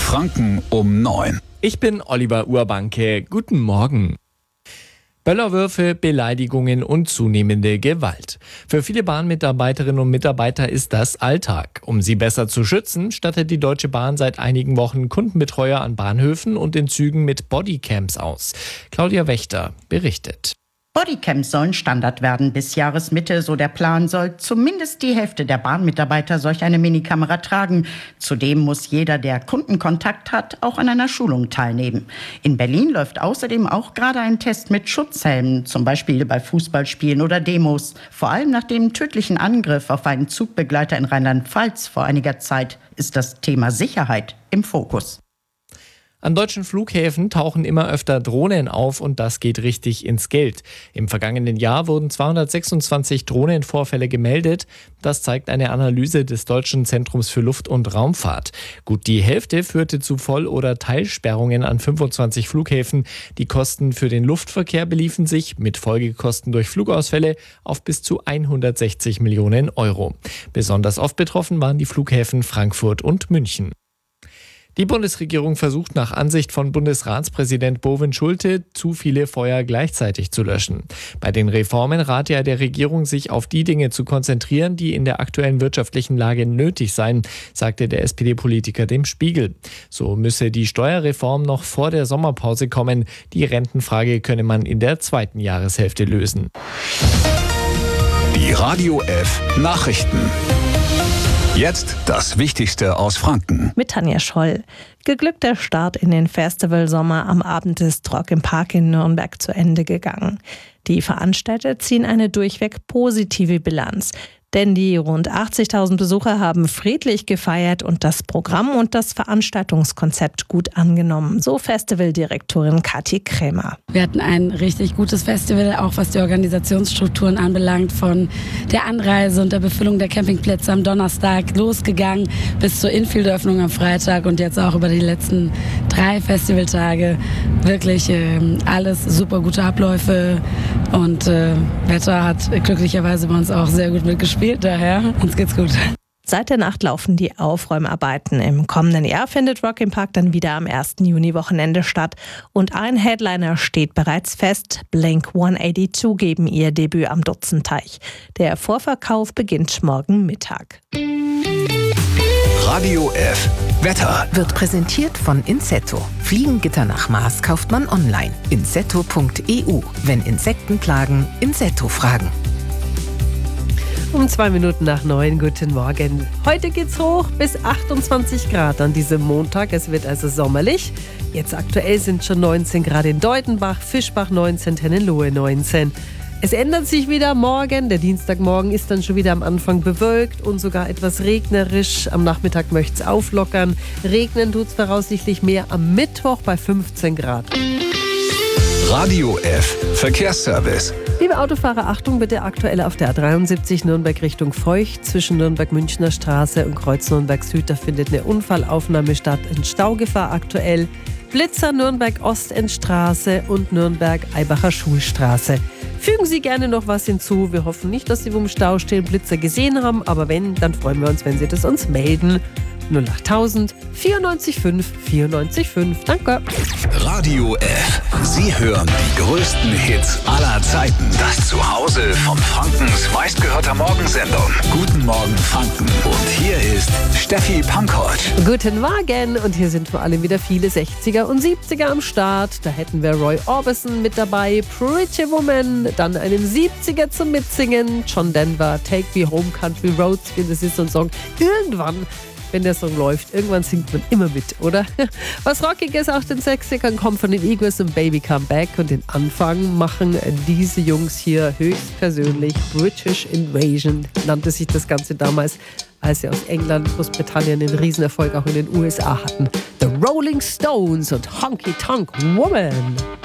Franken um 9. Ich bin Oliver Urbanke. Guten Morgen. Böllerwürfe, Beleidigungen und zunehmende Gewalt. Für viele Bahnmitarbeiterinnen und Mitarbeiter ist das Alltag. Um sie besser zu schützen, stattet die Deutsche Bahn seit einigen Wochen Kundenbetreuer an Bahnhöfen und in Zügen mit Bodycams aus. Claudia Wächter berichtet. Bodycams sollen Standard werden bis Jahresmitte, so der Plan, soll zumindest die Hälfte der Bahnmitarbeiter solch eine Minikamera tragen. Zudem muss jeder, der Kundenkontakt hat, auch an einer Schulung teilnehmen. In Berlin läuft außerdem auch gerade ein Test mit Schutzhelmen, zum Beispiel bei Fußballspielen oder Demos. Vor allem nach dem tödlichen Angriff auf einen Zugbegleiter in Rheinland-Pfalz vor einiger Zeit ist das Thema Sicherheit im Fokus. An deutschen Flughäfen tauchen immer öfter Drohnen auf und das geht richtig ins Geld. Im vergangenen Jahr wurden 226 Drohnenvorfälle gemeldet. Das zeigt eine Analyse des Deutschen Zentrums für Luft- und Raumfahrt. Gut die Hälfte führte zu Voll- oder Teilsperrungen an 25 Flughäfen. Die Kosten für den Luftverkehr beliefen sich mit Folgekosten durch Flugausfälle auf bis zu 160 Millionen Euro. Besonders oft betroffen waren die Flughäfen Frankfurt und München. Die Bundesregierung versucht nach Ansicht von Bundesratspräsident Bovin-Schulte, zu viele Feuer gleichzeitig zu löschen. Bei den Reformen rate er der Regierung, sich auf die Dinge zu konzentrieren, die in der aktuellen wirtschaftlichen Lage nötig seien, sagte der SPD-Politiker dem Spiegel. So müsse die Steuerreform noch vor der Sommerpause kommen. Die Rentenfrage könne man in der zweiten Jahreshälfte lösen. Die Radio F Nachrichten. Jetzt das Wichtigste aus Franken. Mit Tanja Scholl. Geglückter Start in den Festivalsommer. Am Abend ist Rock im Park in Nürnberg zu Ende gegangen. Die Veranstalter ziehen eine durchweg positive Bilanz. Denn die rund 80.000 Besucher haben friedlich gefeiert und das Programm und das Veranstaltungskonzept gut angenommen. So Festivaldirektorin Kathi Krämer. Wir hatten ein richtig gutes Festival, auch was die Organisationsstrukturen anbelangt, von der Anreise und der Befüllung der Campingplätze am Donnerstag losgegangen bis zur Infield-Öffnung am Freitag und jetzt auch über die letzten 3 Festivaltage. Wirklich alles super gute Abläufe und Wetter hat glücklicherweise bei uns auch sehr gut mitgespielt. Daher, uns geht's gut. Seit der Nacht laufen die Aufräumarbeiten. Im kommenden Jahr findet Rock im Park dann wieder am 1. Juni-Wochenende statt. Und ein Headliner steht bereits fest. Blink-182 geben ihr Debüt am Dutzenteich. Der Vorverkauf beginnt morgen Mittag. Radio F Wetter wird präsentiert von Insetto. Fliegengitter nach Maß kauft man online. Insetto.eu. Wenn Insekten plagen, Insetto fragen. Um 2 Minuten nach 9, guten Morgen. Heute geht's hoch bis 28 Grad an diesem Montag. Es wird also sommerlich. Jetzt aktuell sind schon 19 Grad in Deutenbach, Fischbach 19, Tennenlohe 19. Es ändert sich wieder morgen. Der Dienstagmorgen ist dann schon wieder am Anfang bewölkt und sogar etwas regnerisch. Am Nachmittag möchte es auflockern. Regnen tut es voraussichtlich mehr am Mittwoch bei 15 Grad. Radio F Verkehrsservice. Liebe Autofahrer, Achtung bitte, aktuell auf der A73 Nürnberg Richtung Feucht zwischen Nürnberg-Münchner Straße und Kreuz Nürnberg Süd. Da findet eine Unfallaufnahme statt. In Staugefahr aktuell. Blitzer Nürnberg-Ostendstraße und Nürnberg-Eibacher Schulstraße. Fügen Sie gerne noch was hinzu. Wir hoffen nicht, dass Sie vom Stau stehen Blitzer gesehen haben, aber wenn, dann freuen wir uns, wenn Sie das uns melden. 08000 94 94 5. Danke. Radio F. Sie hören die größten Hits aller Zeiten. Das Zuhause von Frankens meistgehörter Morgensendung. Guten Morgen Franken. Und hier ist Steffi Pankovic. Guten Morgen. Und hier sind vor allem wieder viele 60er und 70er am Start. Da hätten wir Roy Orbison mit dabei, Pretty Woman, dann einen 70er zum Mitsingen, John Denver, Take Me Home, Country Roads. Das ist so ein Song. Irgendwann, wenn der Song läuft, irgendwann singt man immer mit, oder? Was Rockiges aus den 60ern kommt von den Eagles und Baby Come Back. Und den Anfang machen diese Jungs hier höchstpersönlich. British Invasion nannte sich das Ganze damals, als sie aus England, Großbritannien einen Riesenerfolg auch in den USA hatten. The Rolling Stones und Honky Tonk Woman.